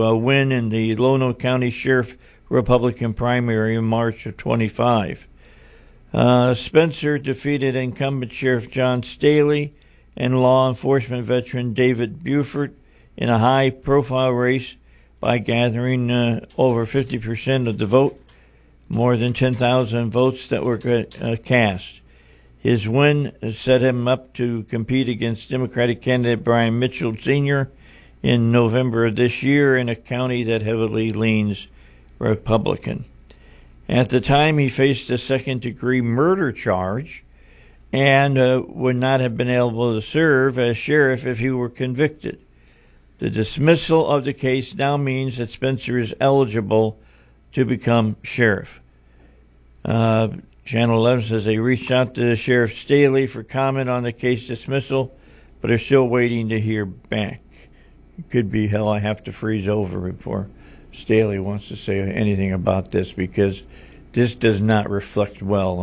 win in the Lonoke County Sheriff Republican primary in March of 25. Spencer defeated incumbent Sheriff John Staley and law enforcement veteran David Buford in a high-profile race by gathering over 50% of the vote, more than 10,000 votes that were cast. His win set him up to compete against Democratic candidate Brian Mitchell Sr. in November of this year in a county that heavily leans Republican. At the time, he faced a second-degree murder charge and would not have been able to serve as sheriff if he were convicted. The dismissal of the case now means that Spencer is eligible to become sheriff. Channel 11 says they reached out to Sheriff Staley for comment on the case dismissal, but are still waiting to hear back. It could be hell I have to freeze over before Staley wants to say anything about this, because this does not reflect well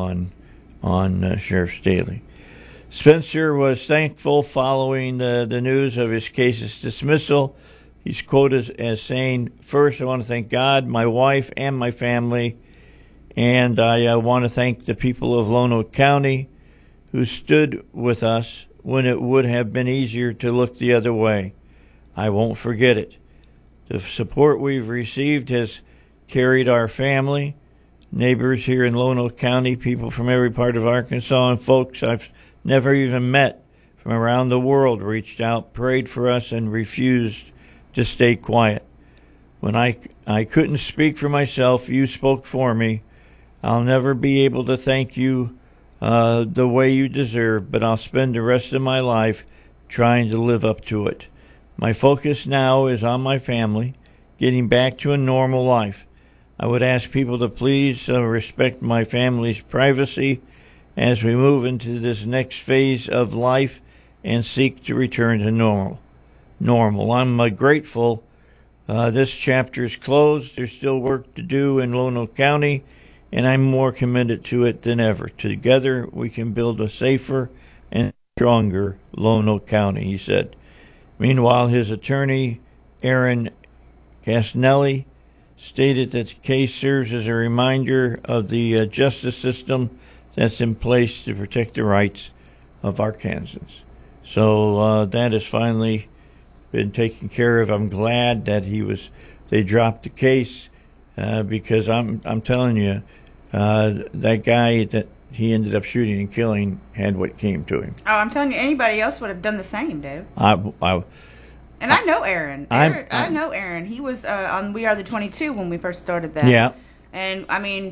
on Sheriff Staley. Spencer was thankful following the news of his case's dismissal. He's quoted as saying, "First, I want to thank God, my wife, and my family, and I want to thank the people of Lonoke County who stood with us when it would have been easier to look the other way. I won't forget it. The support we've received has carried our family, neighbors here in Lonoke County, people from every part of Arkansas, and folks I've never even met from around the world reached out, prayed for us, and refused to stay quiet. When I couldn't speak for myself, you spoke for me. I'll never be able to thank you the way you deserve, but I'll spend the rest of my life trying to live up to it. My focus now is on my family, getting back to a normal life. I would ask people to please respect my family's privacy as we move into this next phase of life and seek to return to normal. I'm grateful this chapter is closed. There's still work to do in Lonoke County, and I'm more committed to it than ever. Together, we can build a safer and stronger Lonoke County," he said. Meanwhile, his attorney, Aaron Casnelli, stated that the case serves as a reminder of the justice system that's in place to protect the rights of Arkansans. So that has finally been taken care of. I'm glad that they dropped the case because I'm telling you, that guy that he ended up shooting and killing had what came to him. Oh, I'm telling you, anybody else would have done the same, dude. And I know Aaron. I know Aaron. He was on We Are the 22 when we first started that. Yeah. And I mean,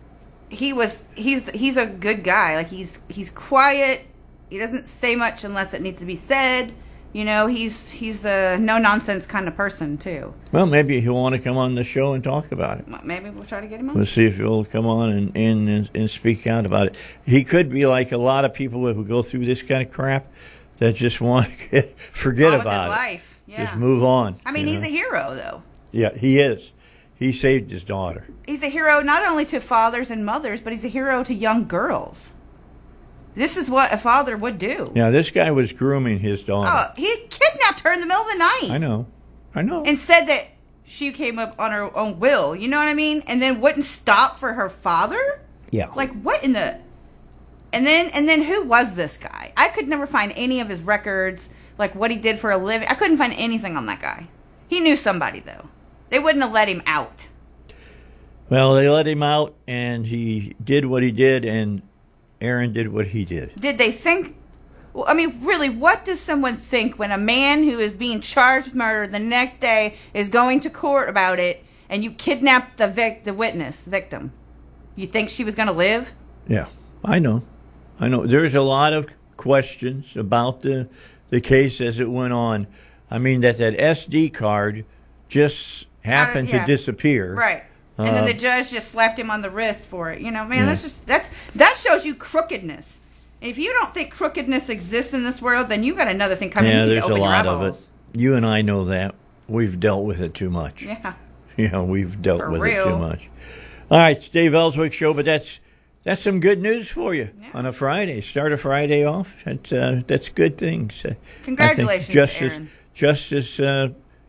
he's a good guy. Like he's quiet. He doesn't say much unless it needs to be said. You know, he's a no nonsense kind of person too. Well, maybe he'll want to come on the show and talk about it. Maybe we'll try to get him on. We'll see if he'll come on and speak out about it. He could be like a lot of people who go through this kind of crap that just want to forget about it. Life. Yeah. Just move on. I mean, he's a hero, though. Yeah, he is. He saved his daughter. He's a hero not only to fathers and mothers, but he's a hero to young girls. This is what a father would do. Yeah, this guy was grooming his daughter. Oh, he kidnapped her in the middle of the night. I know. And said that she came up on her own will. You know what I mean? And then wouldn't stop for her father? Yeah. Like, what in the... And then who was this guy? I could never find any of his records, like what he did for a living. I couldn't find anything on that guy. He knew somebody, though. They wouldn't have let him out. Well, they let him out, and he did what he did, and Aaron did what he did. Did they think... Well, I mean, really, what does someone think when a man who is being charged with murder the next day is going to court about it, and you kidnap the victim? You think she was going to live? Yeah, I know. There's a lot of questions about the case as it went on. I mean, that SD card just happened to disappear. Right. And then the judge just slapped him on the wrist for it. You know, man, that shows you crookedness. And if you don't think crookedness exists in this world, then you got another thing coming. Yeah, there's a lot of it. You and I know that. We've dealt with it too much. Yeah. Yeah, we've dealt with it too much. All right, it's Dave Ellswick Show, but that's some good news for you on a Friday. Start a Friday off. That's good things. Congratulations, Aaron. Justice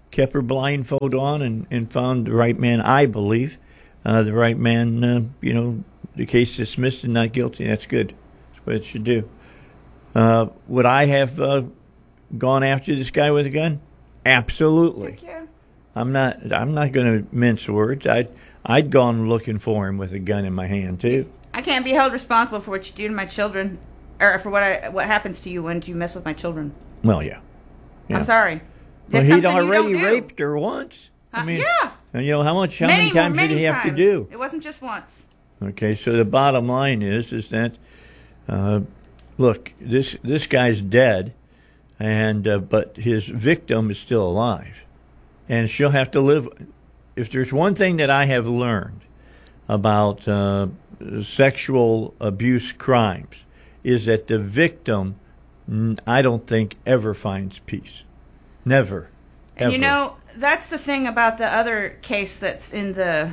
kept her blindfold on and found the right man, I believe. The right man, the case dismissed and not guilty. That's good. That's what it should do. Would I have gone after this guy with a gun? Absolutely. Heck yeah. I'm not going to mince words. I'd gone looking for him with a gun in my hand too. I can't be held responsible for what you do to my children, or for what happens to you when you mess with my children. Well, yeah. I'm sorry. Well, That's he'd something you already don't do. raped her once. Yeah. And how many times did he have to do? It wasn't just once. Okay, so the bottom line is that, look, this guy's dead, and but his victim is still alive, and she'll have to live. If there's one thing that I have learned about sexual abuse crimes, is that the victim, I don't think, ever finds peace. Never. And ever. that's the thing about the other case that's in the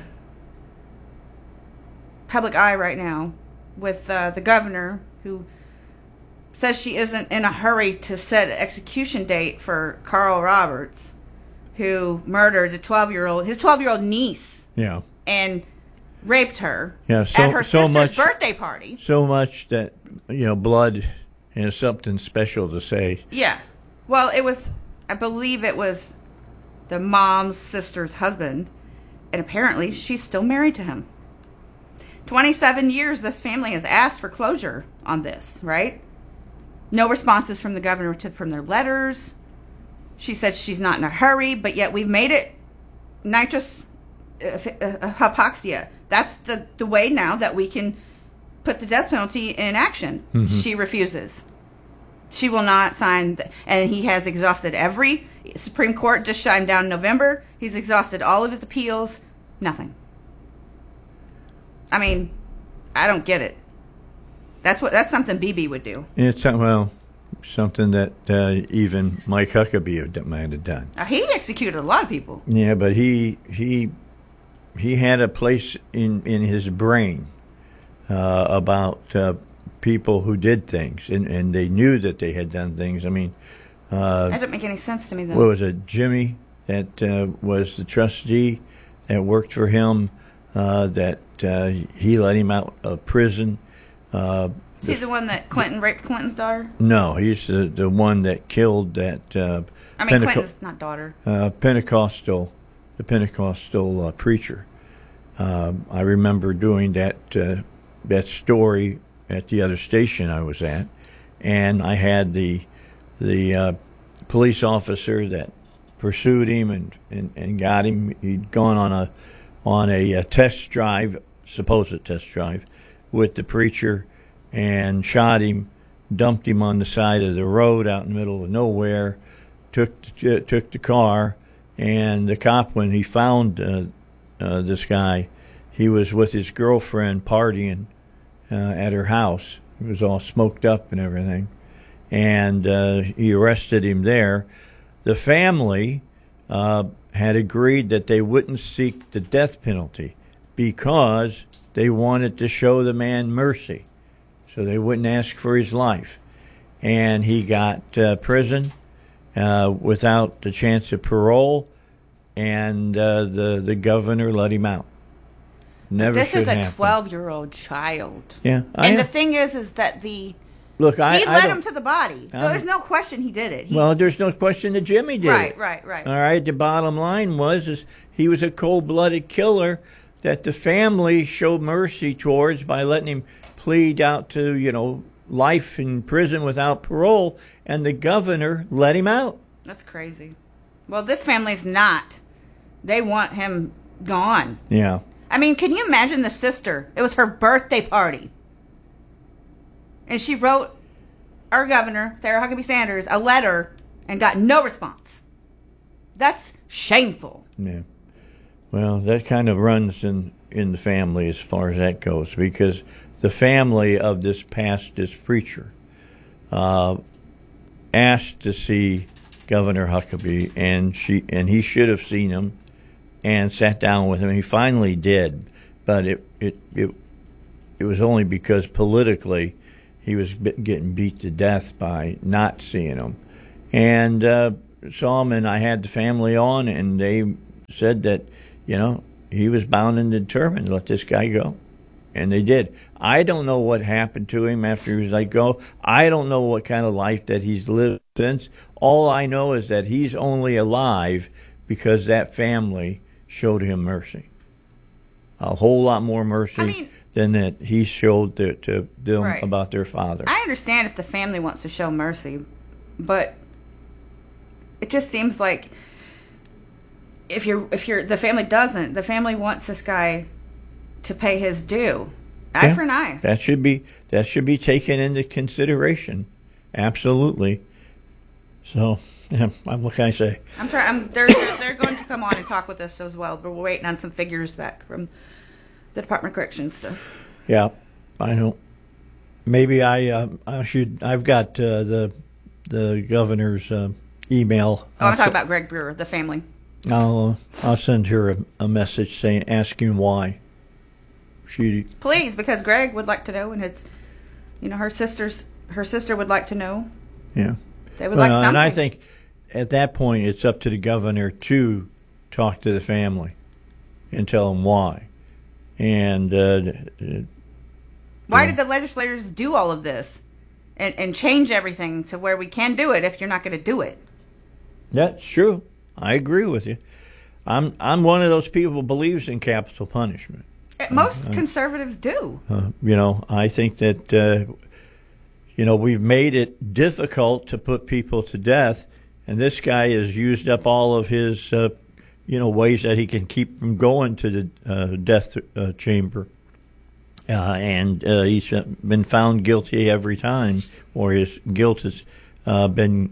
public eye right now with the governor who says she isn't in a hurry to set an execution date for Carl Roberts, who murdered his 12-year-old niece. Yeah. And raped her at her sister's birthday party. So much that, blood has something special to say. Yeah. Well, I believe it was the mom's sister's husband, and apparently she's still married to him. 27 years this family has asked for closure on this, right? No responses from the governor from their letters. She said she's not in a hurry, but yet we've made it nitrous hypoxia. That's the way now that we can put the death penalty in action. Mm-hmm. She refuses. She will not sign, and he has exhausted every Supreme Court just shut him down in November. He's exhausted all of his appeals. Nothing. I mean, I don't get it. That's something BB would do. It's something that even Mike Huckabee might have done. He executed a lot of people. Yeah, but he had a place in his brain about people who did things, and they knew that they had done things. I mean, that didn't make any sense to me, though. What was it, Jimmy, that was the trustee that worked for him, that he let him out of prison. Is he the one that Clinton raped Clinton's daughter? No, he's the one that killed that. Clinton's not daughter. The Pentecostal preacher. I remember doing that story at the other station I was at, and I had the police officer that pursued him and got him. He'd gone on a test drive, supposed test drive, with the preacher, and shot him, dumped him on the side of the road out in the middle of nowhere, took the car, and the cop, when he found this guy, he was with his girlfriend partying at her house. He was all smoked up and everything, and he arrested him there. The family had agreed that they wouldn't seek the death penalty because they wanted to show the man mercy, so they wouldn't ask for his life. And he got prison without the chance of parole, and the governor let him out. This is a 12-year-old child. Yeah, and the thing is that he led him to the body. So there's no question he did it. There's no question that Jimmy did it. Right. All right. The bottom line is he was a cold-blooded killer that the family showed mercy towards by letting him plead out to life in prison without parole, and the governor let him out. That's crazy. Well, this family's not. They want him gone. Yeah. I mean, can you imagine the sister? It was her birthday party. And she wrote our governor, Sarah Huckabee Sanders, a letter and got no response. That's shameful. Yeah. Well, that kind of runs in the family as far as that goes, because the family of this preacher asked to see Governor Huckabee, and he should have seen him and sat down with him. He finally did, but it was only because politically he was getting beat to death by not seeing him. And saw him, and I had the family on, and they said that, he was bound and determined to let this guy go. And they did. I don't know what happened to him after he was let go. I don't know what kind of life that he's lived since. All I know is that he's only alive because that family showed him mercy. A whole lot more mercy than that he showed to them about their father. I understand if the family wants to show mercy, but it just seems like if the family doesn't, the family wants this guy to pay his due. Eye for an eye. That should be taken into consideration. Absolutely. So, what can I say? I'm sorry. They're going to come on and talk with us as well, but we're waiting on some figures back from the Department of Corrections. So. Yeah, I know. Maybe I should. I've got the governor's email. I'm talking about Greg Brewer, the family. I'll send her a message asking why. Please, because Greg would like to know, and it's, her sister would like to know. Yeah, they would like something. And I think at that point it's up to the governor to talk to the family and tell them why. And why did the legislators do all of this and change everything to where we can do it if you're not going to do it? That's true. I agree with you. I'm one of those people who believes in capital punishment. Most conservatives do. I think that, we've made it difficult to put people to death, and this guy has used up all of his, ways that he can keep from going to the death chamber. And he's been found guilty every time, or his guilt has been,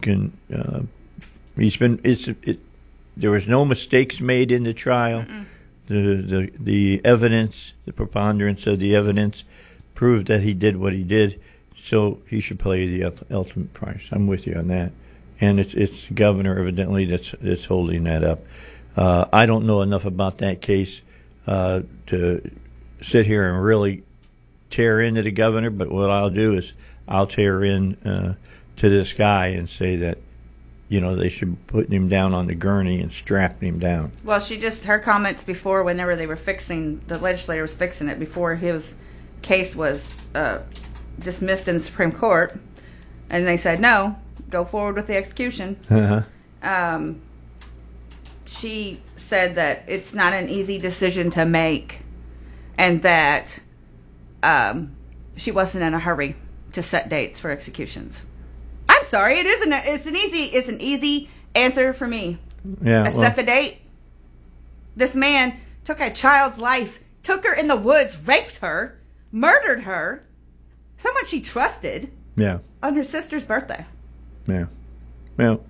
there was no mistakes made in the trial. Mm-mm. The evidence, the preponderance of the evidence, proved that he did what he did. So he should pay the ultimate price. I'm with you on that. And it's the governor evidently that's holding that up. I don't know enough about that case to sit here and really tear into the governor. But what I'll do is I'll tear in to this guy and say that, they should put him down on the gurney and strapping him down. Well, her comments before, whenever the legislator was fixing it, before his case was dismissed in the Supreme Court, and they said, no, go forward with the execution. Uh-huh. She said that it's not an easy decision to make, and that she wasn't in a hurry to set dates for executions. I'm sorry, it isn't. It's an easy answer for me. Yeah, set the date. This man took a child's life, took her in the woods, raped her, murdered her, someone she trusted. Yeah. On her sister's birthday. Yeah. Well,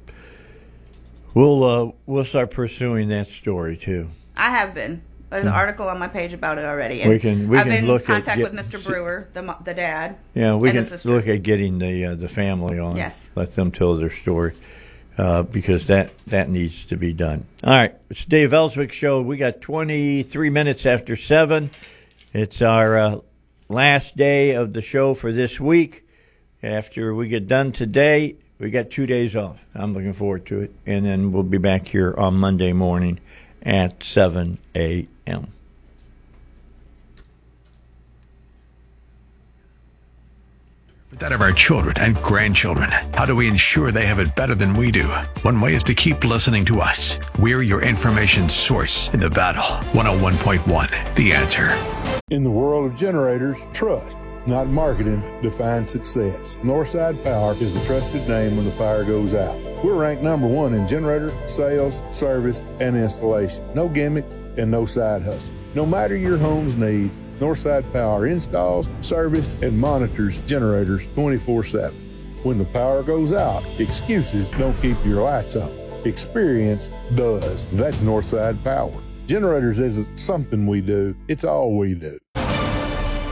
we'll start pursuing that story too. I have been. There's an article on my page about it already. And we can I've been look in contact with Mr. Brewer, the dad. Yeah, we can look at getting the family on. Yes. Let them tell their story because that needs to be done. All right, it's Dave Ellswick Show. We got 23 minutes after 7. It's our last day of the show for this week. After we get done today, we got 2 days off. I'm looking forward to it. And then we'll be back here on Monday morning at 7 a.m. That of our children and grandchildren. How do we ensure they have it better than we do? One way is to keep listening to us. We're your information source in the battle. 101.1, The Answer. In the world of generators, trust, not marketing, defines success. Northside Power is the trusted name when the power goes out. We're ranked number 1 in generator, sales, service, and installation. No gimmicks and no side hustle. No matter your home's needs, Northside Power installs, service, and monitors generators 24/7. When the power goes out, excuses don't keep your lights on. Experience does. That's Northside Power. Generators isn't something we do, it's all we do.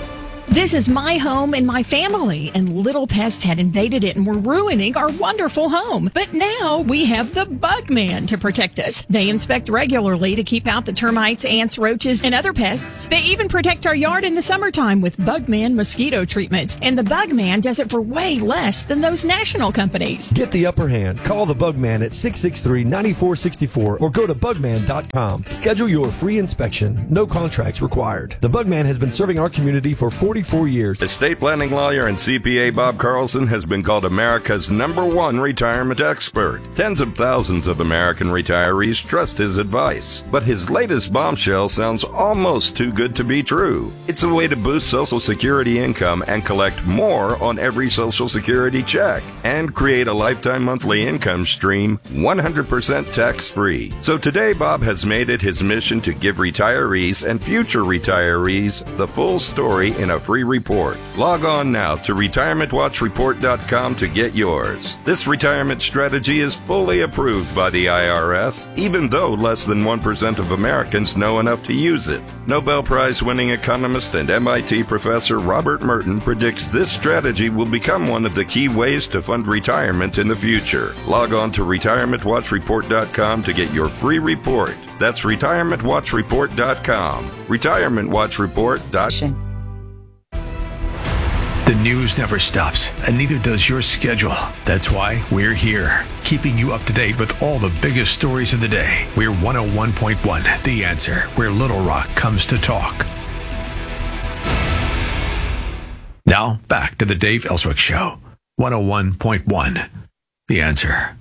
This is my home and my family, and little pests had invaded it and were ruining our wonderful home. But now we have the Bugman to protect us. They inspect regularly to keep out the termites, ants, roaches, and other pests. They even protect our yard in the summertime with Bugman mosquito treatments. And the Bugman does it for way less than those national companies. Get the upper hand. Call the Bugman at 663-9464 or go to bugman.com. Schedule your free inspection. No contracts required. The Bugman has been serving our community for 44 years. Estate planning lawyer and CPA Bob Carlson has been called America's #1 retirement expert. Tens of thousands of American retirees trust his advice. But his latest bombshell sounds almost too good to be true. It's a way to boost Social Security income and collect more on every Social Security check and create a lifetime monthly income stream 100% tax-free. So today, Bob has made it his mission to give retirees and future retirees the full story in a free report. Log on now to retirementwatchreport.com to get yours. This retirement strategy is fully approved by the IRS, even though less than 1% of Americans know enough to use it. Nobel Prize-winning economist and MIT professor Robert Merton predicts this strategy will become one of the key ways to fund retirement in the future. Log on to retirementwatchreport.com to get your free report. That's retirementwatchreport.com. Retirementwatchreport.com. The news never stops, and neither does your schedule. That's why we're here, keeping you up to date with all the biggest stories of the day. We're 101.1, The Answer, where Little Rock comes to talk. Now, back to the Dave Ellswick Show, 101.1, The Answer.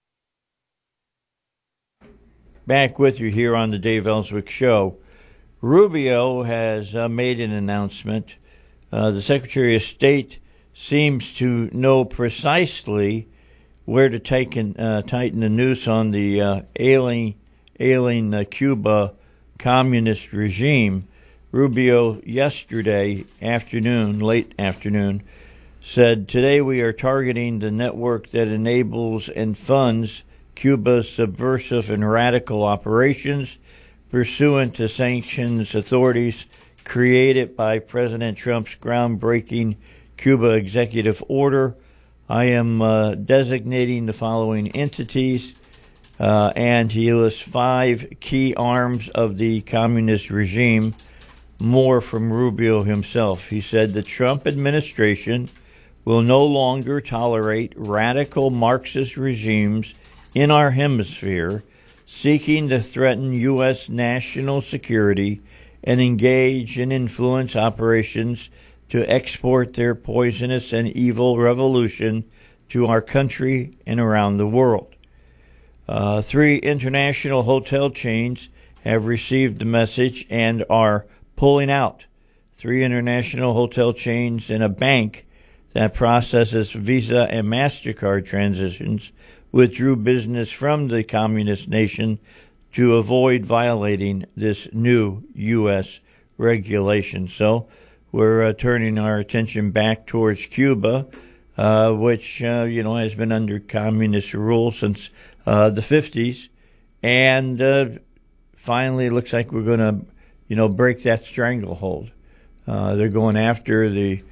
Back with you here on the Dave Ellswick Show. Rubio has made an announcement. The Secretary of State seems to know precisely where to tighten the noose on the ailing Cuba communist regime. Rubio yesterday afternoon, late afternoon, said, "Today we are targeting the network that enables and funds Cuba's subversive and radical operations pursuant to sanctions authorities created by President Trump's groundbreaking Cuba executive order. I am designating the following entities," and he lists 5 key arms of the communist regime. More from Rubio himself. He said the Trump administration will no longer tolerate radical Marxist regimes in our hemisphere seeking to threaten U.S. national security and engage in influence operations to export their poisonous and evil revolution to our country and around the world. 3 international hotel chains have received the message and are pulling out. 3 international hotel chains and a bank that processes Visa and MasterCard transitions withdrew business from the communist nation to avoid violating this new U.S. regulation. So we're turning our attention back towards Cuba, which has been under communist rule since the 50s, and finally it looks like we're going to break that stranglehold. They're going after the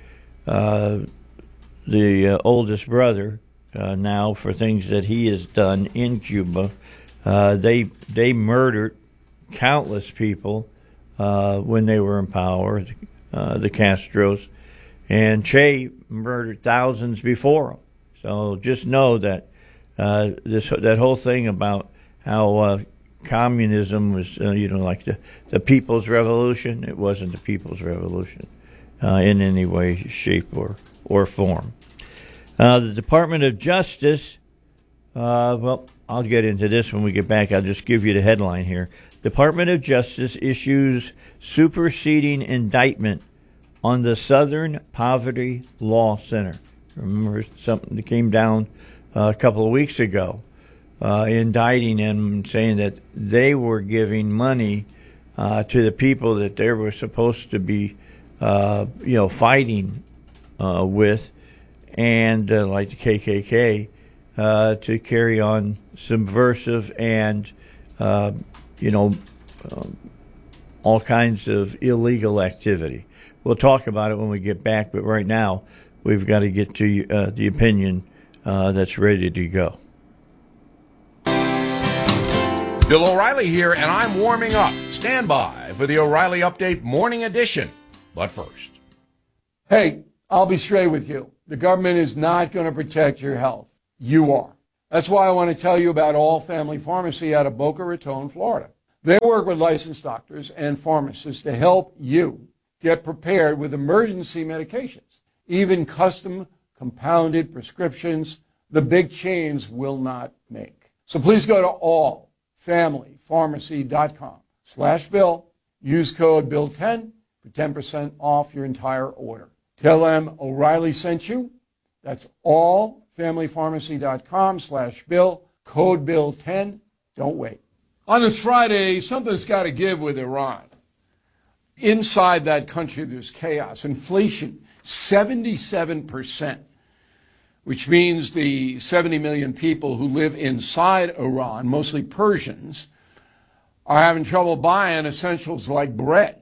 oldest brother now for things that he has done in Cuba. They murdered countless people when they were in power, the Castros, and Che murdered thousands before him. So just know that that whole thing about how communism was, like the People's Revolution. It wasn't the People's Revolution in any way, shape, or form. The Department of Justice, I'll get into this when we get back. I'll just give you the headline here. Department of Justice issues superseding indictment on the Southern Poverty Law Center. Remember something that came down a couple of weeks ago, indicting them, saying that they were giving money to the people that they were supposed to be, fighting with, and like the KKK, to carry on subversive and, all kinds of illegal activity. We'll talk about it when we get back, but right now we've got to get to the opinion that's ready to go. Bill O'Reilly here, and I'm warming up. Stand by for the O'Reilly Update Morning Edition. But first. Hey, I'll be straight with you. The government is not going to protect your health. You are. That's why I want to tell you about All Family Pharmacy out of Boca Raton, Florida. They work with licensed doctors and pharmacists to help you get prepared with emergency medications, even custom compounded prescriptions the big chains will not make. So please go to allfamilypharmacy.com/Bill. Use code BILL10 for 10% off your entire order. Tell them O'Reilly sent you. That's allfamilypharmacy.com/Bill. Code BILL10. Don't wait. On this Friday, something's got to give with Iran. Inside that country, there's chaos. Inflation, 77%, which means the 70 million people who live inside Iran, mostly Persians, are having trouble buying essentials like bread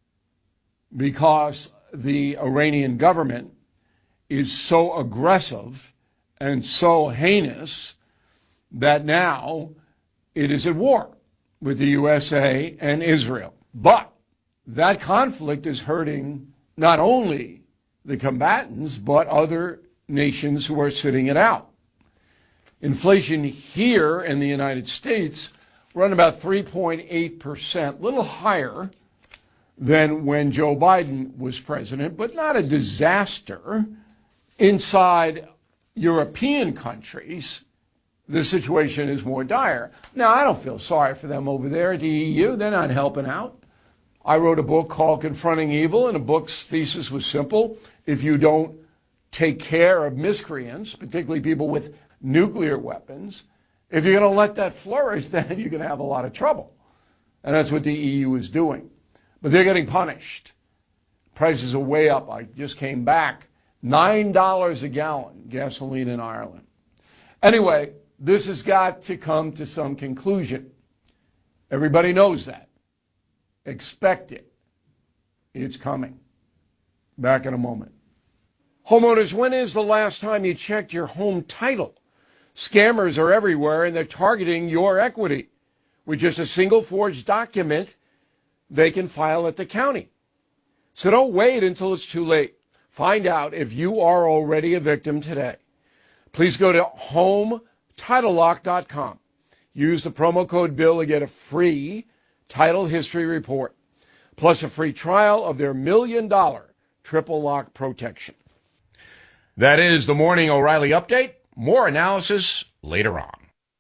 because the Iranian government is so aggressive and so heinous that now it is at war with the USA and Israel. But that conflict is hurting not only the combatants, but other nations who are sitting it out. Inflation here in the United States run about 3.8%, a little higher than when Joe Biden was president, but not a disaster. Inside European countries, the situation is more dire. Now, I don't feel sorry for them over there at the EU. They're not helping out. I wrote a book called Confronting Evil, and the book's thesis was simple. If you don't take care of miscreants, particularly people with nuclear weapons, if you're going to let that flourish, then you're going to have a lot of trouble. And that's what the EU is doing. But they're getting punished. Prices are way up. I just came back. $9 a gallon, gasoline in Ireland. Anyway, this has got to come to some conclusion. Everybody knows that. Expect it. It's coming. Back in a moment. Homeowners, when is the last time you checked your home title? Scammers are everywhere, and they're targeting your equity. With just a single forged document, they can file at the county. So don't wait until it's too late. Find out if you are already a victim today. Please go to HomeTitleLock.com. Use the promo code BILL to get a free title history report, plus a free trial of their $1 million triple lock protection. That is the Morning O'Reilly Update. More analysis later on.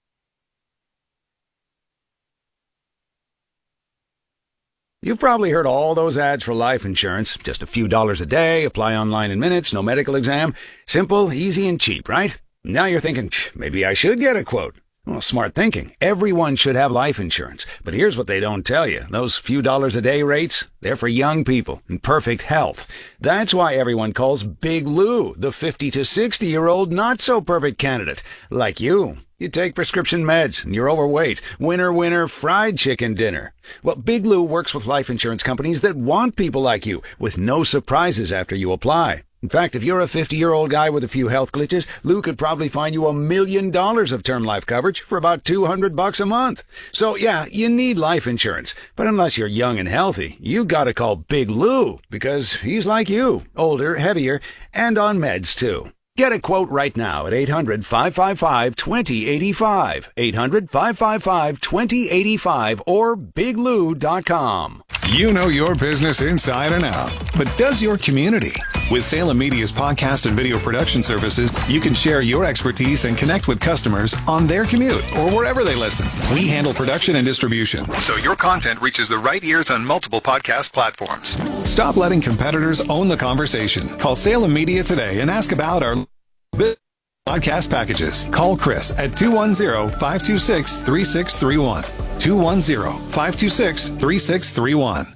You've probably heard all those ads for life insurance. Just a few dollars a day, apply online in minutes, no medical exam. Simple, easy, and cheap, right? Now you're thinking, maybe I should get a quote. Well, smart thinking. Everyone should have life insurance. But here's what they don't tell you. Those few dollars a day rates, they're for young people in perfect health. That's why everyone calls Big Lou the 50 to 60-year-old not-so-perfect candidate. Like you. You take prescription meds and you're overweight. Winner, winner, fried chicken dinner. Well, Big Lou works with life insurance companies that want people like you with no surprises after you apply. In fact, if you're a 50-year-old guy with a few health glitches, Lou could probably find you $1 million of term life coverage for about $200 a month. So yeah, you need life insurance. But unless you're young and healthy, you gotta call Big Lou because he's like you, older, heavier, and on meds too. Get a quote right now at 800-555-2085, 800-555-2085, or biglou.com. You know your business inside and out, but does your community? With Salem Media's podcast and video production services, you can share your expertise and connect with customers on their commute or wherever they listen. We handle production and distribution, so your content reaches the right ears on multiple podcast platforms. Stop letting competitors own the conversation. Call Salem Media today and ask about our podcast packages. Call Chris at 210-526-3631. 210-526-3631.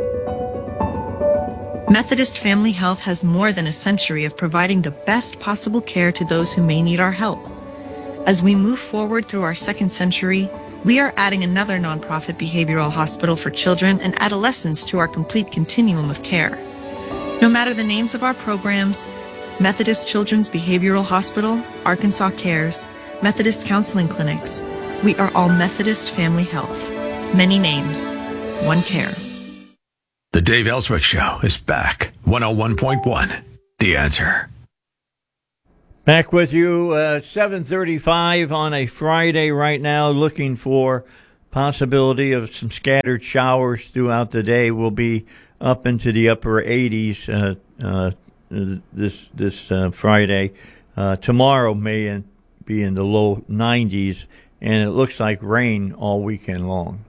Methodist Family Health has more than a century of providing the best possible care to those who may need our help. As we move forward through our second century, We are adding another nonprofit behavioral hospital for children and adolescents to our complete continuum of care. No matter the names of our programs, Methodist Children's Behavioral Hospital, Arkansas Cares, Methodist Counseling Clinics, we are all Methodist Family Health. Many names, one care. The Dave Ellswick Show is back. 101.1. The Answer. Back with you, 7:35 on a Friday right now, looking for possibility of some scattered showers throughout the day. We'll be up into the upper 80s this Friday. Tomorrow may be in the low 90s, and it looks like rain all weekend long.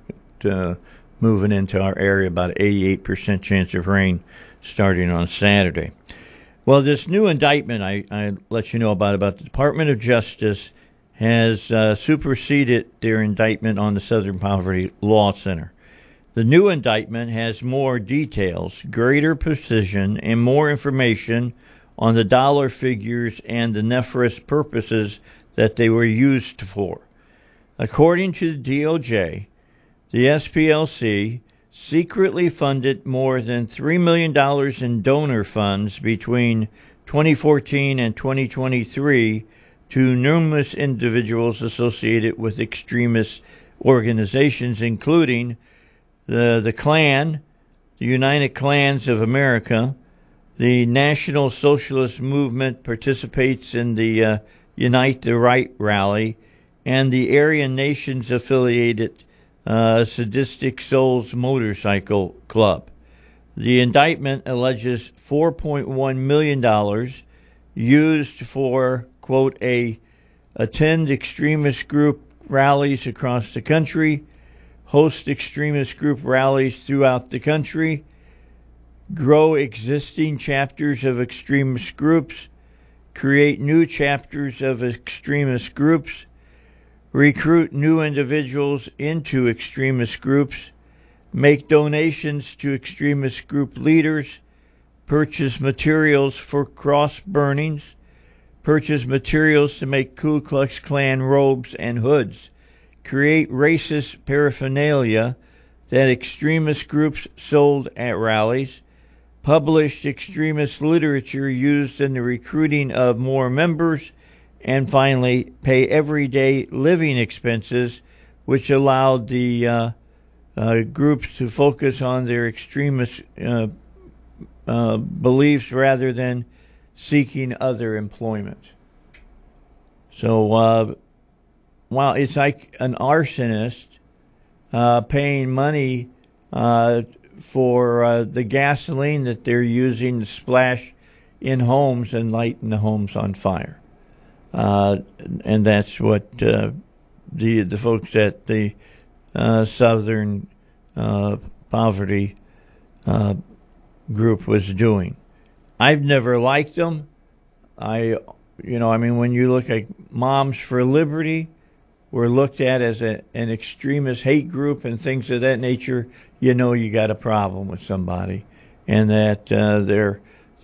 Moving into our area, about 88% chance of rain starting on Saturday. Well, this new indictment I let you know about the Department of Justice has superseded their indictment on the Southern Poverty Law Center. The new indictment has more details, greater precision, and more information on the dollar figures and the nefarious purposes that they were used for. According to the DOJ, the SPLC secretly funded more than $3 million in donor funds between 2014 and 2023 to numerous individuals associated with extremist organizations, including the Klan, the United Klans of America, the National Socialist Movement participates in the Unite the Right rally, and the Aryan Nations affiliated Sadistic Souls Motorcycle Club. The indictment alleges $4.1 million used for, quote, attend extremist group rallies across the country, host extremist group rallies throughout the country, grow existing chapters of extremist groups, create new chapters of extremist groups, recruit new individuals into extremist groups, make donations to extremist group leaders, purchase materials for cross burnings, purchase materials to make Ku Klux Klan robes and hoods, create racist paraphernalia that extremist groups sold at rallies, published extremist literature used in the recruiting of more members, and finally, pay everyday living expenses, which allowed the groups to focus on their extremist beliefs rather than seeking other employment. So, while it's like an arsonist paying money for the gasoline that they're using to splash in homes and lighten the homes on fire. And that's what the folks at the Southern Poverty group was doing. I've never liked them. When you look at Moms for Liberty, we're looked at as an extremist hate group and things of that nature. You know you got a problem with somebody, and that they're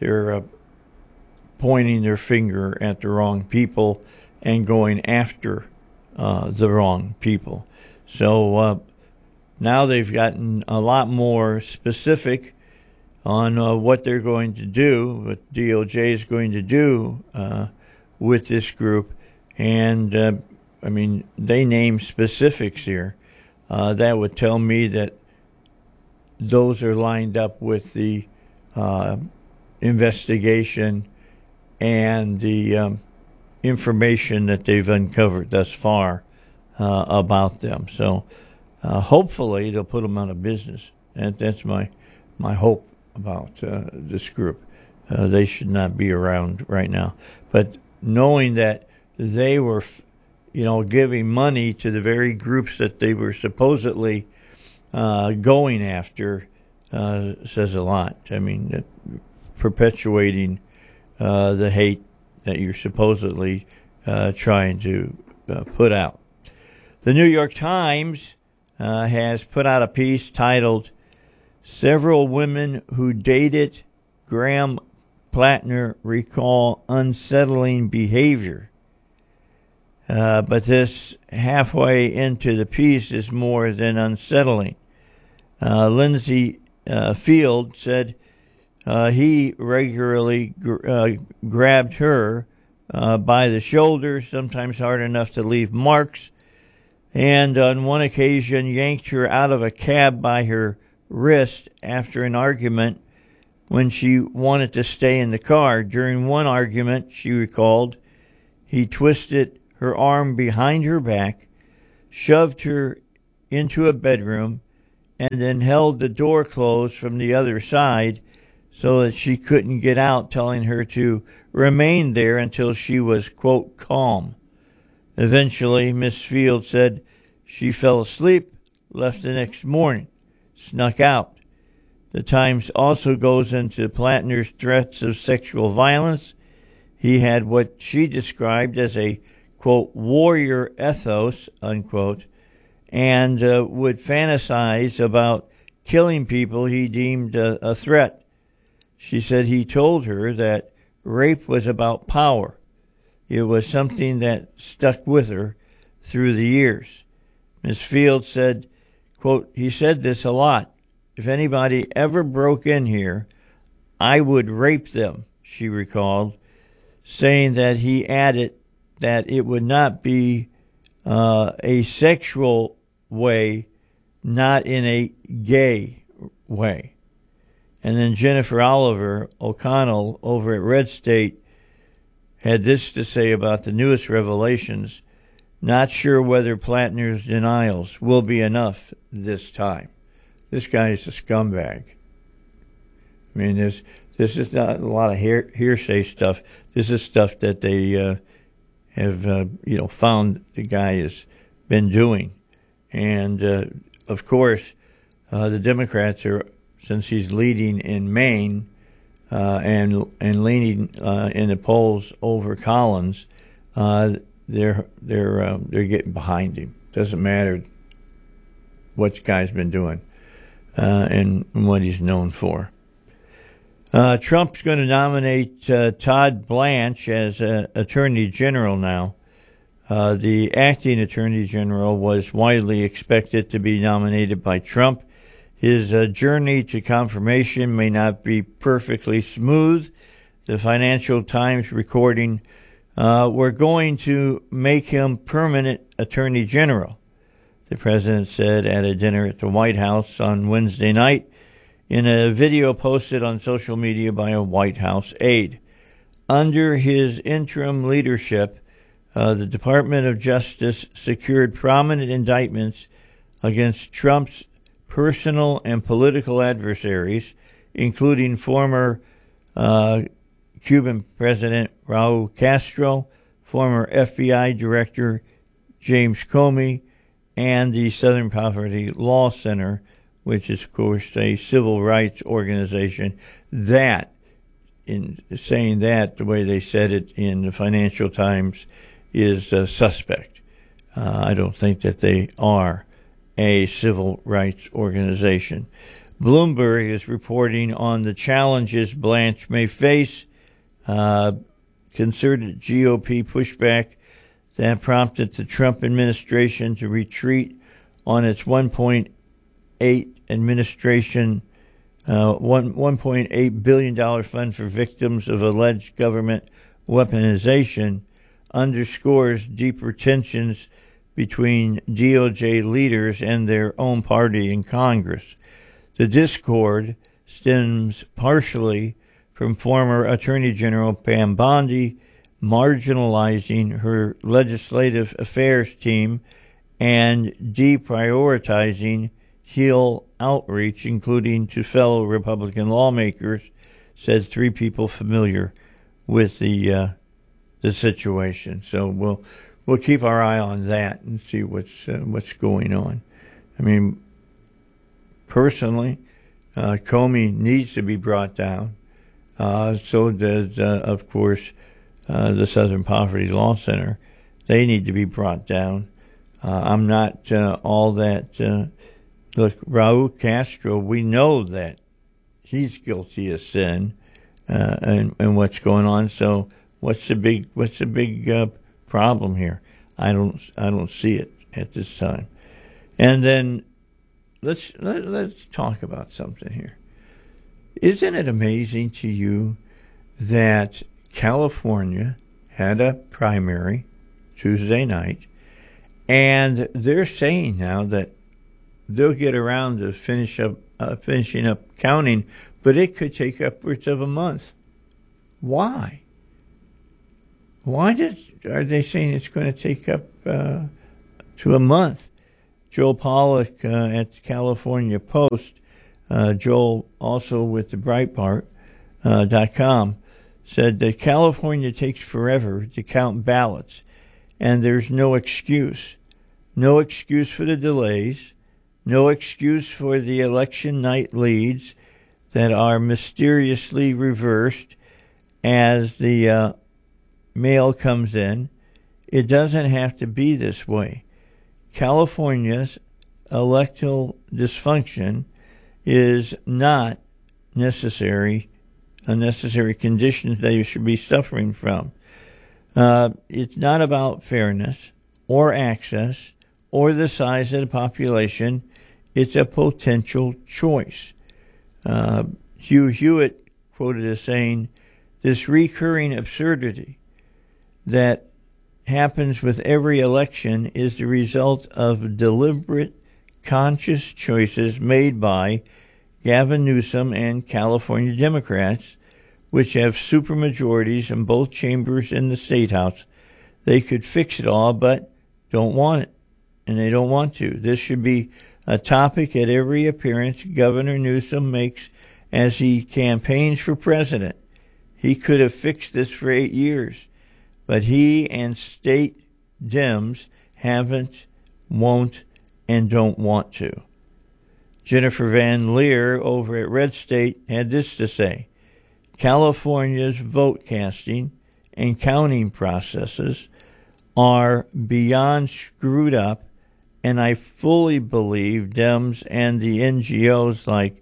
pointing their finger at the wrong people and going after the wrong people. So now they've gotten a lot more specific on what they're going to do, what DOJ is going to do with this group. And, they name specifics here. That would tell me that those are lined up with the investigation and the information that they've uncovered thus far about them. So hopefully they'll put them out of business. That's my hope about this group. They should not be around right now. But knowing that they were, giving money to the very groups that they were supposedly going after says a lot. Perpetuating the hate that you're supposedly trying to put out. The New York Times has put out a piece titled, "Several Women Who Dated Graham Plattner Recall Unsettling Behavior." But this halfway into the piece is more than unsettling. Lindsay Field said he regularly grabbed her by the shoulder, sometimes hard enough to leave marks, and on one occasion yanked her out of a cab by her wrist after an argument when she wanted to stay in the car. During one argument, she recalled, he twisted her arm behind her back, shoved her into a bedroom, and then held the door closed from the other side so that she couldn't get out, telling her to remain there until she was, quote, calm. Eventually, Miss Field said she fell asleep, left the next morning, snuck out. The Times also goes into Plattner's threats of sexual violence. He had what she described as a, quote, warrior ethos, unquote, and would fantasize about killing people he deemed a threat. She said he told her that rape was about power. It was something that stuck with her through the years. Ms. Field said, quote, he said this a lot. If anybody ever broke in here, I would rape them, she recalled, saying that he added that it would not be a sexual way, not in a gay way. And then Jennifer Oliver O'Connell over at Red State had this to say about the newest revelations. Not sure whether Plattner's denials will be enough this time. This guy is a scumbag. I mean, this is not a lot of hearsay stuff. This is stuff that they have found the guy has been doing. And, of course, the Democrats are, since he's leading in Maine and leaning in the polls over Collins, they're getting behind him. Doesn't matter what the guy's been doing and what he's known for. Trump's going to nominate Todd Blanche as Attorney General now. The acting Attorney General was widely expected to be nominated by Trump. His journey to confirmation may not be perfectly smooth. The Financial Times recording, we're going to make him permanent Attorney General, the president said at a dinner at the White House on Wednesday night in a video posted on social media by a White House aide. Under his interim leadership, the Department of Justice secured prominent indictments against Trump's personal and political adversaries, including former Cuban President Raul Castro, former FBI Director James Comey, and the Southern Poverty Law Center, which is, of course, a civil rights organization. That, in saying that, the way they said it in the Financial Times, is suspect. I don't think that they are a civil rights organization. Bloomberg is reporting on the challenges Blanche may face. Concerted GOP pushback that prompted the Trump administration to retreat on its $1.8 billion fund for victims of alleged government weaponization underscores deeper tensions between DOJ leaders and their own party in Congress. The discord stems partially from former Attorney General Pam Bondi marginalizing her legislative affairs team and deprioritizing Hill outreach, including to fellow Republican lawmakers, said three people familiar with the situation. So we'll keep our eye on that and see what's going on. I mean, personally, Comey needs to be brought down. So does, of course, the Southern Poverty Law Center. They need to be brought down. I'm not all that. Look, Raul Castro, we know that he's guilty of sin and what's going on. So what's the big problem here? I don't see it at this time. And then let's talk about something here. Isn't it amazing to you that California had a primary Tuesday night, and they're saying now that they'll get around to finishing up counting, but it could take upwards of a month. Why? Why are they saying it's going to take up to a month? Joel Pollack at the California Post, Joel also with the Breitbart.com, said that California takes forever to count ballots, and there's no excuse. No excuse for the delays, no excuse for the election night leads that are mysteriously reversed as the mail comes in. It doesn't have to be this way. California's electoral dysfunction is not a necessary condition that you should be suffering from. It's not about fairness or access or the size of the population. It's a potential choice. Hugh Hewitt quoted as saying, "This recurring absurdity that happens with every election is the result of deliberate, conscious choices made by Gavin Newsom and California Democrats, which have supermajorities in both chambers in the State House. They could fix it all, but don't want it, and they don't want to. This should be a topic at every appearance Governor Newsom makes as he campaigns for president. He could have fixed this for 8 years, but he and state Dems haven't, won't, and don't want to." Jennifer Van Leer over at Red State had this to say: "California's vote casting and counting processes are beyond screwed up, and I fully believe Dems and the NGOs like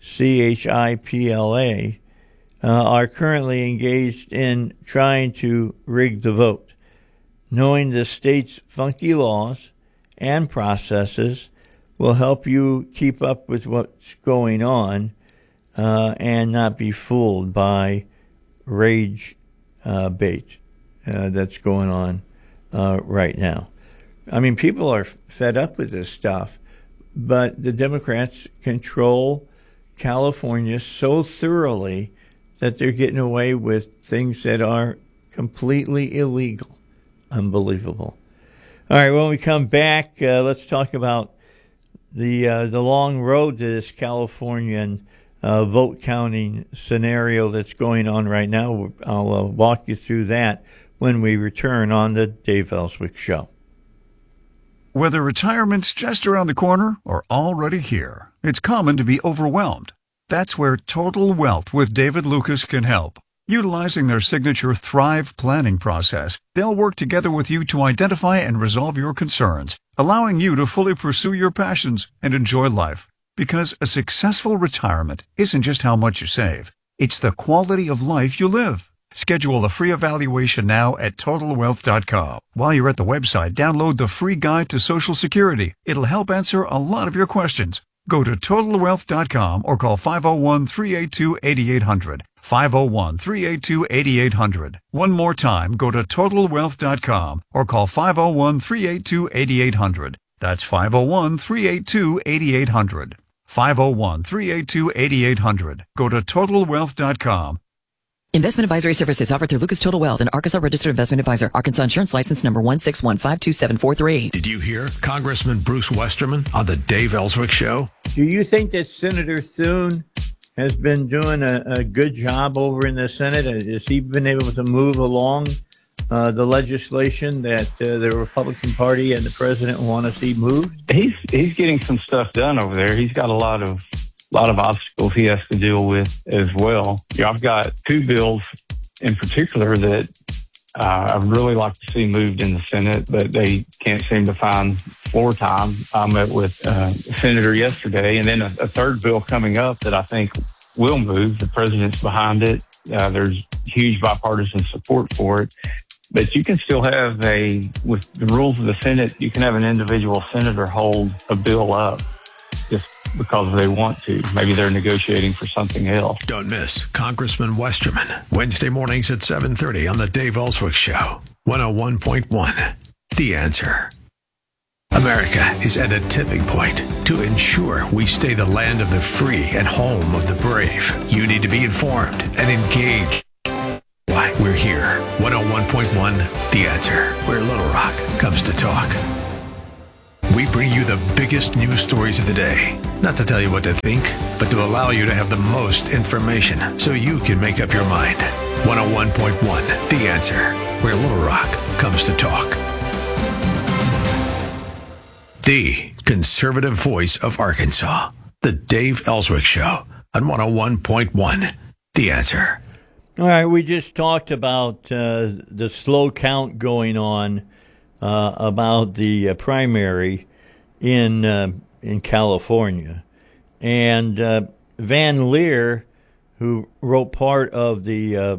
CHIPLA are currently engaged in trying to rig the vote. Knowing the state's funky laws and processes will help you keep up with what's going on and not be fooled by rage bait that's going on right now." I mean, people are fed up with this stuff, but the Democrats control California so thoroughly that they're getting away with things that are completely illegal. Unbelievable. All right, when we come back, let's talk about the long road to this Californian vote counting scenario that's going on right now. I'll walk you through that when we return on the Dave Ellswick Show. Whether retirement's just around the corner or already here, it's common to be overwhelmed. That's where Total Wealth with David Lucas can help. Utilizing their signature Thrive planning process, they'll work together with you to identify and resolve your concerns, allowing you to fully pursue your passions and enjoy life. Because a successful retirement isn't just how much you save, it's the quality of life you live. Schedule a free evaluation now at TotalWealth.com. While you're at the website, download the free guide to Social Security. It'll help answer a lot of your questions. Go to TotalWealth.com or call 501-382-8800. 501-382-8800. One more time, go to TotalWealth.com or call 501-382-8800. That's 501-382-8800. 501-382-8800. Go to TotalWealth.com. Investment advisory services offered through Lucas Total Wealth, an Arkansas registered investment advisor. Arkansas insurance license number 1615273. Did you hear Congressman Bruce Westerman on the Dave Ellswick Show? Do you think that Senator Thune has been doing a good job over in the Senate? Has he been able to move along the legislation that the Republican Party and the president want to see moved? He's getting some stuff done over there. He's got a lot of obstacles he has to deal with as well. I've got two bills in particular that I'd really like to see moved in the Senate, but they can't seem to find floor time. I met with a senator yesterday, and then a third bill coming up that I think will move. The president's behind it. There's huge bipartisan support for it. But you can still have with the rules of the Senate, you can have an individual senator hold a bill up just because they want to. Maybe they're negotiating for something else. Don't miss Congressman Westerman, Wednesday mornings at 7:30 on the Dave Ellswick Show, 101.1. The Answer. America is at a tipping point. To ensure we stay the land of the free and home of the brave, you need to be informed and engaged. Why we're here. 101.1 The Answer, where Little Rock comes to talk. We bring you the biggest news stories of the day. Not to tell you what to think, but to allow you to have the most information so you can make up your mind. 101.1 The Answer, where Little Rock comes to talk. The conservative voice of Arkansas. The Dave Ellswick Show on 101.1 The Answer. All right, we just talked about the slow count going on about the primary in California. And Van Leer, who wrote part of the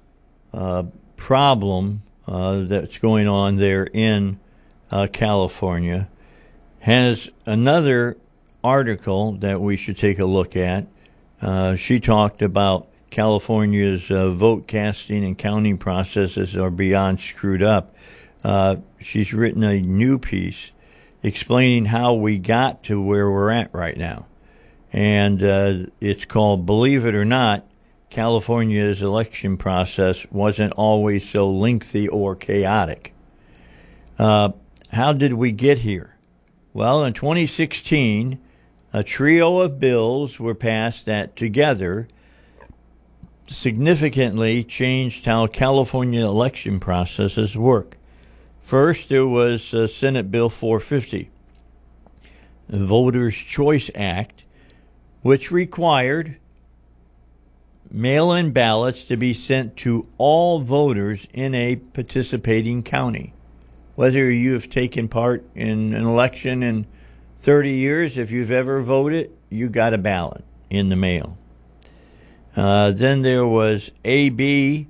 problem that's going on there in California, has another article that we should take a look at. She talked about California's vote casting and counting processes are beyond screwed up. She's written a new piece explaining how we got to where we're at right now. And it's called, Believe It or Not, California's election process wasn't always so lengthy or chaotic. How did we get here? Well, in 2016, a trio of bills were passed that together significantly changed how California election processes work. First, there was Senate Bill 450, the Voters' Choice Act, which required mail-in ballots to be sent to all voters in a participating county. Whether you have taken part in an election in 30 years, if you've ever voted, you got a ballot in the mail. Then there was AB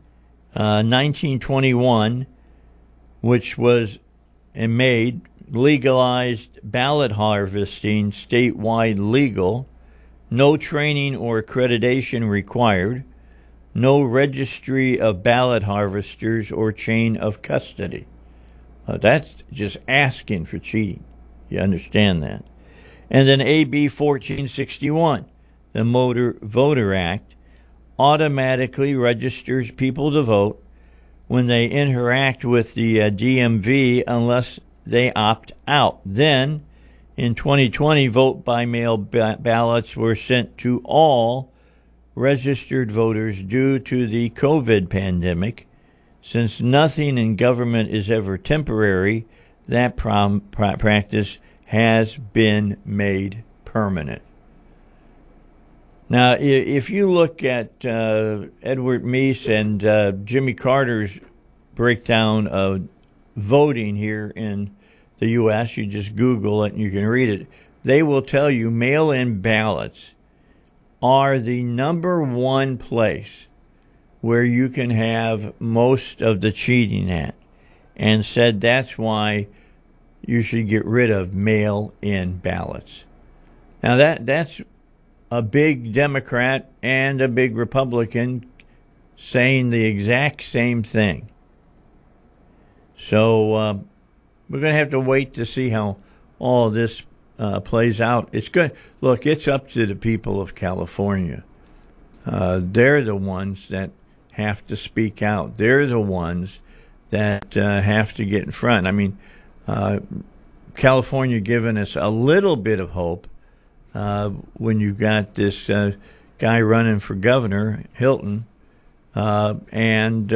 1921, which was made legalized ballot harvesting statewide legal, no training or accreditation required, no registry of ballot harvesters or chain of custody. That's just asking for cheating. You understand that. And then AB 1461, the Motor Voter Act, automatically registers people to vote when they interact with the DMV unless they opt out. Then, in 2020, vote-by-mail ballots were sent to all registered voters due to the COVID pandemic. Since nothing in government is ever temporary, that practice has been made permanent. Now, if you look at Edward Meese and Jimmy Carter's breakdown of voting here in the U.S., you just Google it and you can read it. They will tell you mail-in ballots are the number one place where you can have most of the cheating at, and said that's why you should get rid of mail-in ballots. Now that's a big Democrat and a big Republican saying the exact same thing. So we're going to have to wait to see how all this plays out. It's good. Look, it's up to the people of California. They're the ones that have to speak out. They're the ones that have to get in front. I mean, California giving us a little bit of hope when you got this guy running for governor, Hilton, and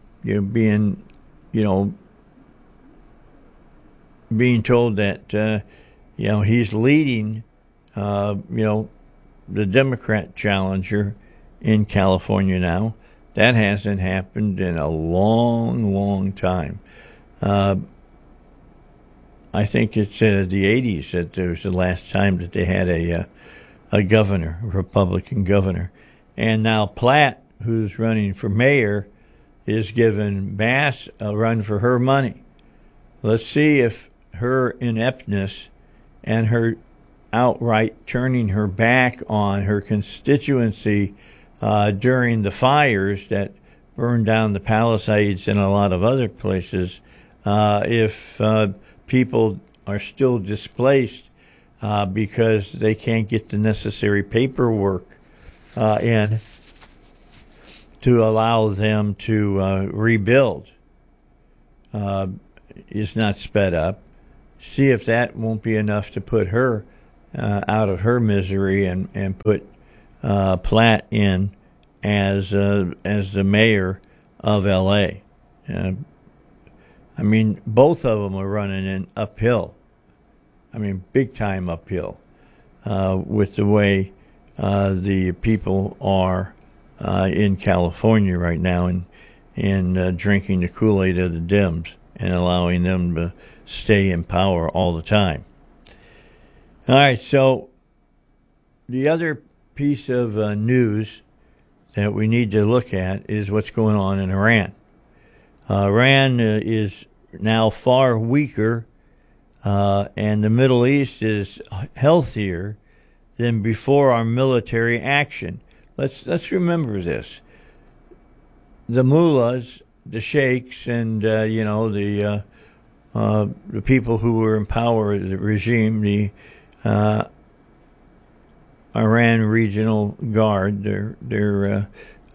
being told that he's leading the Democrat challenger in California now. That hasn't happened in a long, long time. I think it's the 80s that there was the last time that they had a governor, a Republican governor. And now Platt, who's running for mayor, is giving Bass a run for her money. Let's see if her ineptness and her outright turning her back on her constituency during the fires that burned down the Palisades and a lot of other places, if people are still displaced because they can't get the necessary paperwork in to allow them to rebuild, is not sped up. See if that won't be enough to put her out of her misery and put Platt in as the mayor of L.A. I mean, both of them are running in uphill. I mean, big time uphill with the way the people are in California right now and drinking the Kool-Aid of the Dems and allowing them to stay in power all the time. All right, so the other piece of news that we need to look at is what's going on in Iran. Iran is now far weaker, and the Middle East is healthier than before our military action. Let's remember this. The mullahs, the sheikhs, and the people who were in power, the regime, the Iran Regional Guard, their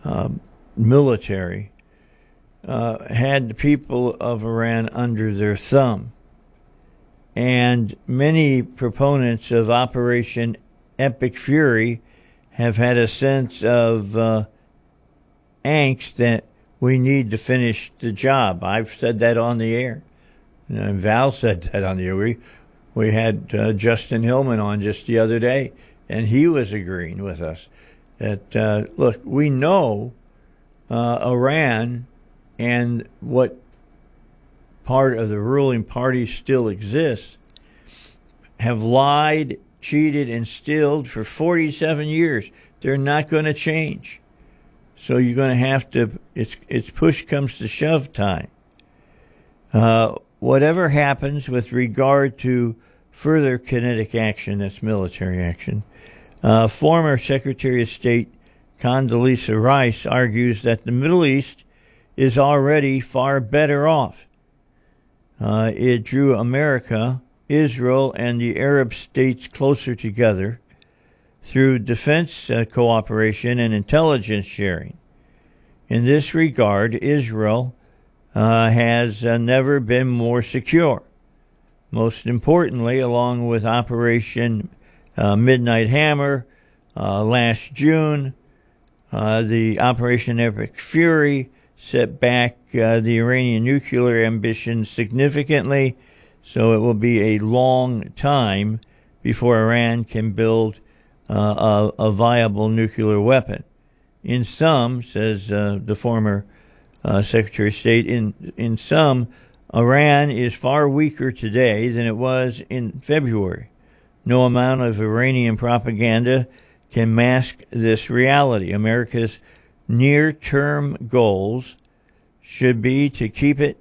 military, had the people of Iran under their thumb. And many proponents of Operation Epic Fury have had a sense of angst that we need to finish the job. I've said that on the air. And Val said that on the air. We had Justin Hillman on just the other day, and he was agreeing with us that, look, we know Iran and what part of the ruling party still exists have lied, cheated, and stealed for 47 years. They're not going to change. So you're going to have to, it's push comes to shove time. Whatever happens with regard to further kinetic action, that's military action, former Secretary of State Condoleezza Rice argues that the Middle East is already far better off. It drew America, Israel, and the Arab states closer together through defense cooperation and intelligence sharing. In this regard, Israel has never been more secure. Most importantly, along with Operation Midnight Hammer last June, the Operation Epic Fury set back the Iranian nuclear ambitions significantly, so it will be a long time before Iran can build a viable nuclear weapon. In sum, says the former Secretary of State, in sum, Iran is far weaker today than it was in February. No amount of Iranian propaganda can mask this reality. America's near-term goals should be to keep it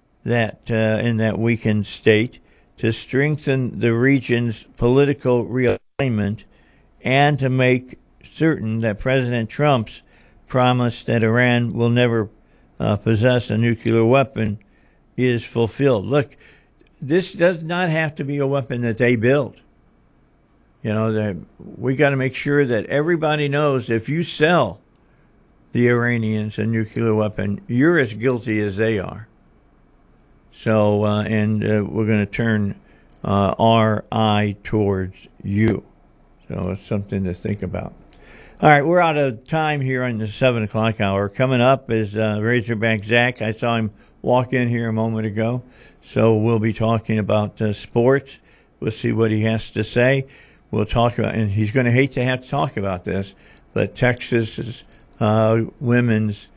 in that weakened state, to strengthen the region's political realignment, and to make certain that President Trump's promise that Iran will never possess a nuclear weapon is fulfilled. Look, this does not have to be a weapon that they build. You know, we got to make sure that everybody knows if you sell the Iranians a nuclear weapon, you're as guilty as they are. So, we're going to turn our eye towards you. So it's something to think about. All right, we're out of time here on the 7 o'clock hour. Coming up is Razorback Zach. I saw him walk in here a moment ago. So we'll be talking about sports. We'll see what he has to say. We'll talk about, and he's going to hate to have to talk about this, but Texas's women's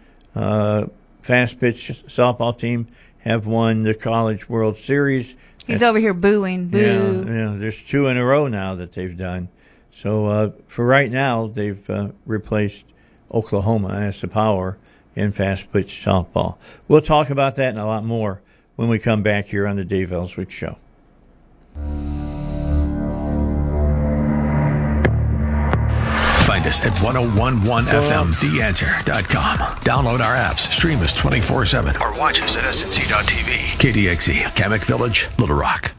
fast pitch softball team have won the College World Series. He's over here booing. Boo. Yeah, there's 2 in a row now that they've done. So for right now, they've replaced Oklahoma as the power in fast pitch softball. We'll talk about that and a lot more when we come back here on the Dave Ellswick Show. Find us at 1011fmtheanswer.com. Download our apps, stream us 24/7, or watch us at snc.tv. KDXE, Kamek Village, Little Rock.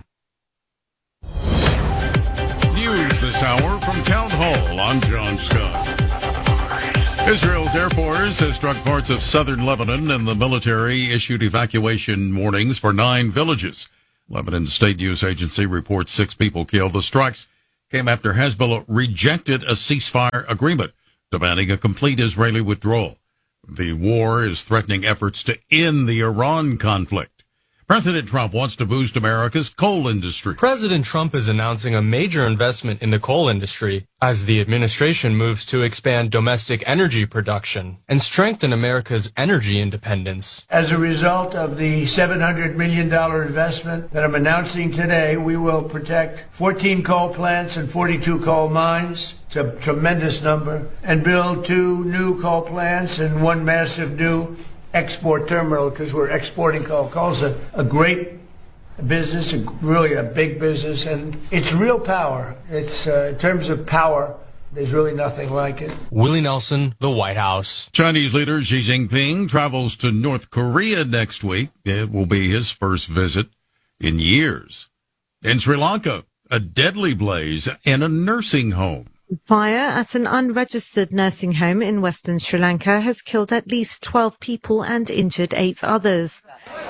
News this hour from Town Hall. I'm John Scott. Israel's Air Force has struck parts of southern Lebanon, and the military issued evacuation warnings for 9 villages. Lebanon's state news agency reports 6 people killed. The strikes came after Hezbollah rejected a ceasefire agreement, demanding a complete Israeli withdrawal. The war is threatening efforts to end the Iran conflict. President Trump wants to boost America's coal industry. President Trump is announcing a major investment in the coal industry as the administration moves to expand domestic energy production and strengthen America's energy independence. As a result of the $700 million investment that I'm announcing today, we will protect 14 coal plants and 42 coal mines. It's a tremendous number. And build 2 new coal plants and 1 massive new export terminal, because we're exporting coal. Coal's a great business, really a big business, and it's real power. It's in terms of power, there's really nothing like it. Willie Nelson, the White House. Chinese leader Xi Jinping travels to North Korea next week. It will be his first visit in years. In Sri Lanka, a deadly blaze in a nursing home. Fire at an unregistered nursing home in western Sri Lanka has killed at least 12 people and injured 8 others.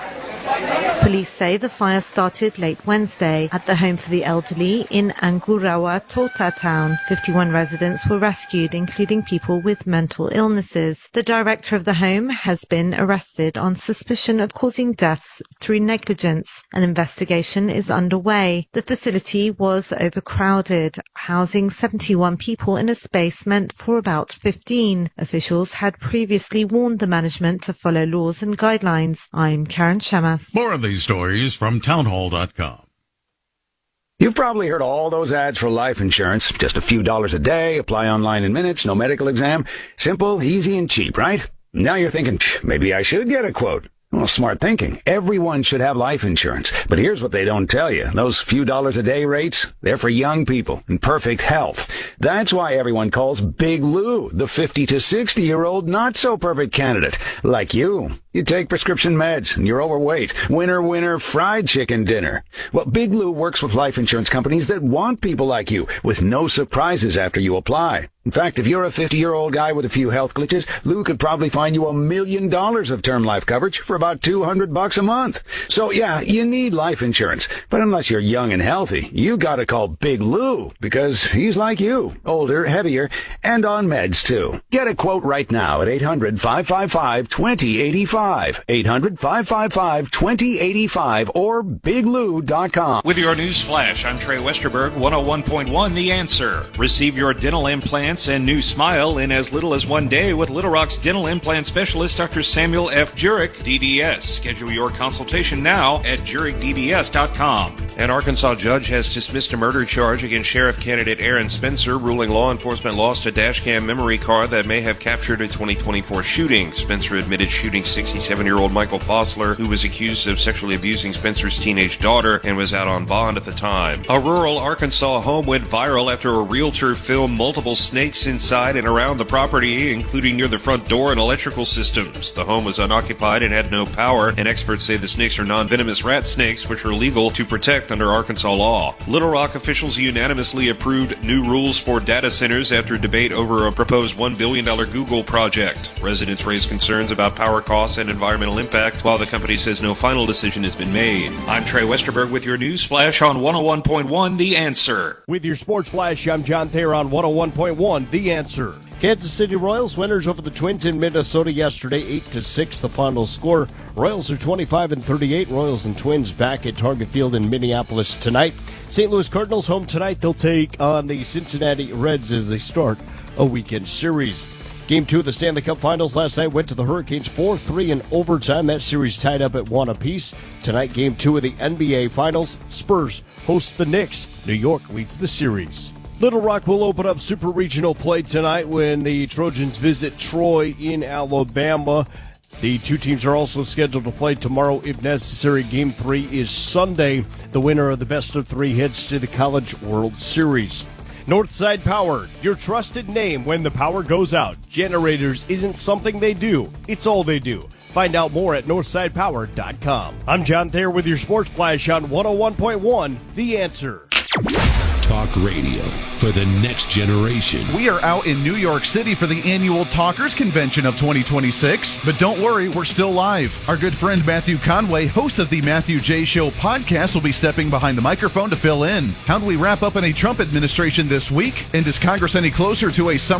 Police say the fire started late Wednesday at the home for the elderly in Angurawa Tota town. 51 residents were rescued, including people with mental illnesses. The director of the home has been arrested on suspicion of causing deaths through negligence. An investigation is underway. The facility was overcrowded, housing 71 people in a space meant for about 15. Officials had previously warned the management to follow laws and guidelines. I'm Karen Shemas. More of these stories from townhall.com. You've probably heard all those ads for life insurance. Just a few dollars a day, apply online in minutes, no medical exam. Simple, easy, and cheap, right? Now you're thinking, maybe I should get a quote. Well, smart thinking. Everyone should have life insurance. But here's what they don't tell you. Those few dollars a day rates, they're for young people in perfect health. That's why everyone calls Big Lou the 50 to 60-year-old not-so-perfect candidate. Like you. You take prescription meds and you're overweight. Winner, fried chicken dinner. Well, Big Lou works with life insurance companies that want people like you with no surprises after you apply. In fact, if you're a 50-year-old guy with a few health glitches, Lou could probably find you $1 million of term life coverage for about $200 a month. So yeah, you need life insurance. But unless you're young and healthy, you gotta call Big Lou because he's like you. Older, heavier, and on meds too. Get a quote right now at 800-555-2085. 800-555-2085 or biglou.com. With your news flash, I'm Trey Westerberg, 101.1 The Answer. Receive your dental implants and new smile in as little as 1 day with Little Rock's dental implant specialist, Dr. Samuel F. Jurek, DDS. Schedule your consultation now at JurekDDS.com. An Arkansas judge has dismissed a murder charge against Sheriff candidate Aaron Spencer, ruling law enforcement lost a dashcam memory card that may have captured a 2024 shooting. Spencer admitted shooting 67-year-old Michael Fossler, who was accused of sexually abusing Spencer's teenage daughter and was out on bond at the time. A rural Arkansas home went viral after a realtor filmed multiple snakes inside and around the property, including near the front door and electrical systems. The home was unoccupied and had no power, and experts say the snakes are non-venomous rat snakes, which are legal to protect under Arkansas law. Little Rock officials unanimously approved new rules for data centers after debate over a proposed $1 billion Google project. Residents raised concerns about power costs and environmental impact, while the company says no final decision has been made. I'm Trey Westerberg with your news flash on 101.1 The Answer. With your sports flash, I'm John Thayer on 101.1 The Answer. Kansas City Royals winners over the Twins in Minnesota yesterday, 8-6 the final score. Royals are 25-38. Royals and Twins back at Target Field in Minneapolis tonight. St. Louis Cardinals home tonight. They'll take on the Cincinnati Reds as they start a weekend series. Game 2 of the Stanley Cup Finals last night went to the Hurricanes 4-3 in overtime. That series tied up at 1 apiece. Tonight, Game 2 of the NBA Finals. Spurs host the Knicks. New York leads the series. Little Rock will open up Super Regional play tonight when the Trojans visit Troy in Alabama. The two teams are also scheduled to play tomorrow if necessary. Game 3 is Sunday. The winner of the best of 3 heads to the College World Series. Northside Power, your trusted name when the power goes out. Generators isn't something they do, it's all they do. Find out more at northsidepower.com. I'm John Thayer with your Sports Flash on 101.1 The Answer. Talk radio for the next generation. We are out in New York City for the annual Talkers Convention of 2026, but don't worry, we're still live. Our good friend Matthew Conway, host of the Matthew J. Show podcast, will be stepping behind the microphone to fill in. How do we wrap up in a Trump administration this week? And is Congress any closer to a summer